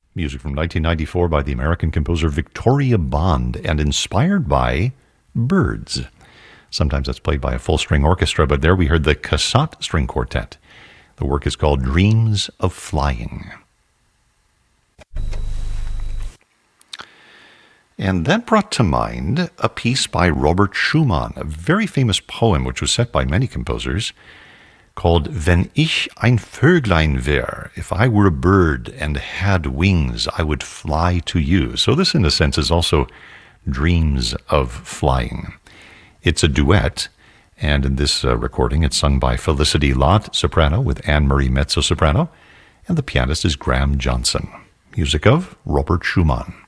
Music from 1994 by the American composer Victoria Bond and inspired by birds. Sometimes that's played by a full-string orchestra, but there we heard the Cassatt String Quartet. The work is called Dreams of Flying. And that brought to mind a piece by Robert Schumann, a very famous poem which was set by many composers, called Wenn ich ein Vöglein wär, if I were a bird and had wings, I would fly to you. So this, in a sense, is also Dreams of Flying. It's a duet, and in this recording, it's sung by Felicity Lott, soprano, with Anne-Marie mezzo-soprano, and the pianist is Graham Johnson. Music of Robert Schumann.